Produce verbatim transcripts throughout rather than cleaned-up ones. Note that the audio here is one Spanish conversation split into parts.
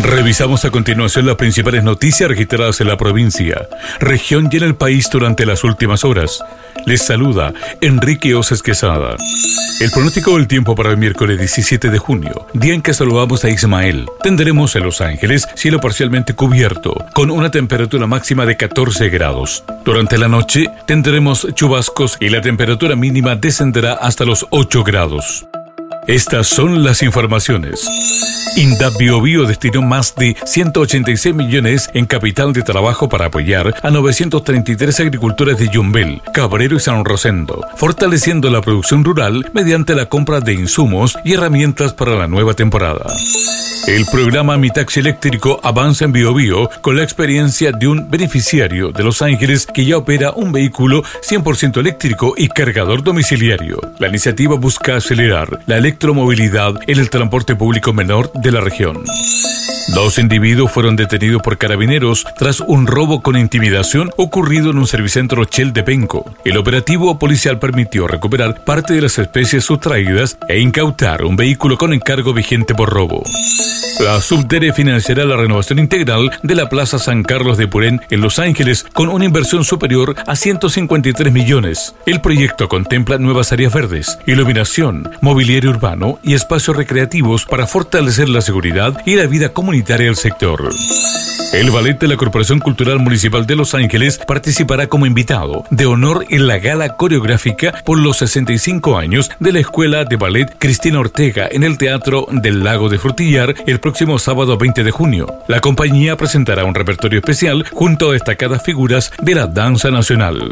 Revisamos a continuación las principales noticias registradas en la provincia, región y en el país durante las últimas horas. Les saluda Enrique Oces Quesada. El pronóstico del tiempo para el miércoles diecisiete de junio, día en que saludamos a Ismael. Tendremos en Los Ángeles cielo parcialmente cubierto, con una temperatura máxima de catorce grados. Durante la noche tendremos chubascos y la temperatura mínima descenderá hasta los ocho grados. Estas son las informaciones. INDAP Biobío destinó más de ciento ochenta y seis millones en capital de trabajo para apoyar a novecientos treinta y tres agricultores de Yumbel, Cabrero y San Rosendo, fortaleciendo la producción rural mediante la compra de insumos y herramientas para la nueva temporada. El programa Mi Taxi Eléctrico avanza en Biobío con la experiencia de un beneficiario de Los Ángeles que ya opera un vehículo cien por ciento eléctrico y cargador domiciliario. La iniciativa busca acelerar la electromovilidad en el transporte público menor de la región. Dos individuos fueron detenidos por carabineros tras un robo con intimidación ocurrido en un servicentro Shell de Penco. El operativo policial permitió recuperar parte de las especies sustraídas e incautar un vehículo con encargo vigente por robo. La Subdere financiará la renovación integral de la Plaza San Carlos de Purén en Los Ángeles con una inversión superior a ciento cincuenta y tres millones. El proyecto contempla nuevas áreas verdes, iluminación, mobiliario urbano y espacios recreativos para fortalecer la seguridad y la vida comunitaria del sector. El ballet de la Corporación Cultural Municipal de Los Ángeles participará como invitado de honor en la gala coreográfica por los sesenta y cinco años de la Escuela de Ballet Cristina Ortega en el Teatro del Lago de Frutillar el próximo sábado veinte de junio. La compañía presentará un repertorio especial junto a destacadas figuras de la danza nacional.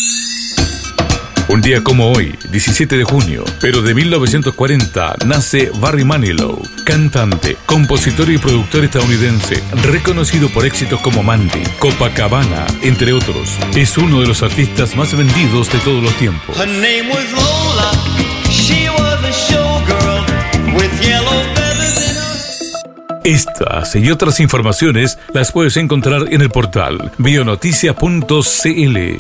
Un día como hoy, diecisiete de junio, pero de mil novecientos cuarenta, nace Barry Manilow, cantante, compositor y productor estadounidense, reconocido por éxitos como Mandy, Copacabana, entre otros. Es uno de los artistas más vendidos de todos los tiempos. Her name was Lola. She was a showgirl with yellow feathers in her... Estas y otras informaciones las puedes encontrar en el portal bionoticia punto c l.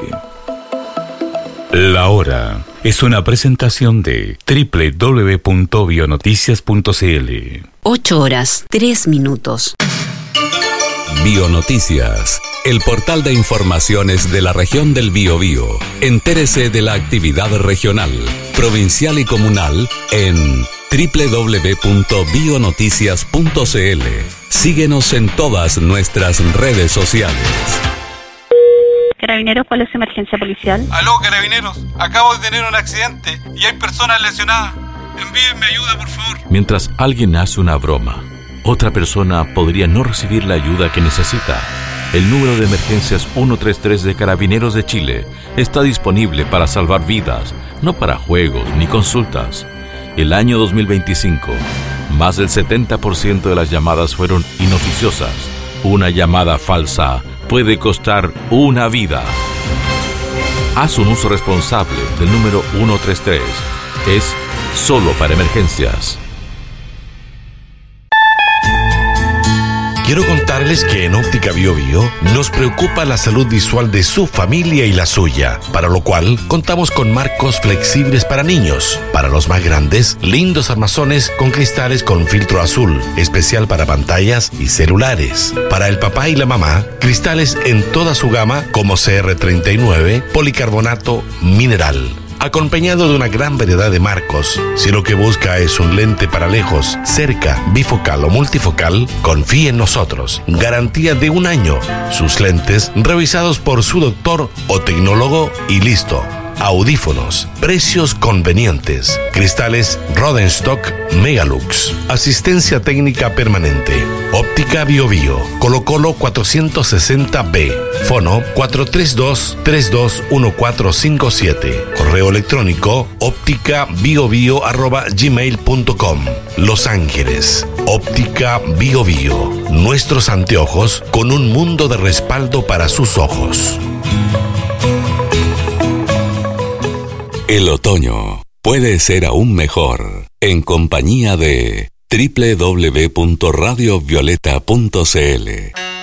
La hora es una presentación de doble u doble u doble u punto bionoticias punto c l. ocho horas, tres minutos. Bionoticias, el portal de informaciones de la región del Biobío. Entérese de la actividad regional, provincial y comunal en doble u doble u doble u punto bionoticias punto c l. Síguenos en todas nuestras redes sociales. Carabineros, ¿cuál es su emergencia policial? Aló, Carabineros, acabo de tener un accidente y hay personas lesionadas. Envíenme ayuda, por favor. Mientras alguien hace una broma, otra persona podría no recibir la ayuda que necesita. El número de emergencias ciento treinta y tres de Carabineros de Chile está disponible para salvar vidas, no para juegos ni consultas. El año dos mil veinticinco, más del setenta por ciento de las llamadas fueron inoficiosas. Una llamada falsa puede costar una vida. Haz un uso responsable del número ciento treinta y tres. Es solo para emergencias. Quiero contarles que en Óptica Biobío nos preocupa la salud visual de su familia y la suya, para lo cual contamos con marcos flexibles para niños. Para los más grandes, lindos armazones con cristales con filtro azul, especial para pantallas y celulares. Para el papá y la mamá, cristales en toda su gama como C R treinta y nueve, policarbonato, mineral, acompañado de una gran variedad de marcos. Si lo que busca es un lente para lejos, cerca, bifocal o multifocal, confíe en nosotros. Garantía de un año. Sus lentes revisados por su doctor o tecnólogo y listo. Audífonos, precios convenientes, cristales Rodenstock Megalux, asistencia técnica permanente. Óptica Biobío, Colo Colo cuatrocientos sesenta B, fono cuatro tres dos, tres dos uno cuatro cinco siete, correo electrónico ópticabiobío arroba gmail punto com. Los Ángeles, Óptica Biobío, nuestros anteojos con un mundo de respaldo para sus ojos. El otoño puede ser aún mejor en compañía de doble u doble u doble u punto radio violeta punto c l.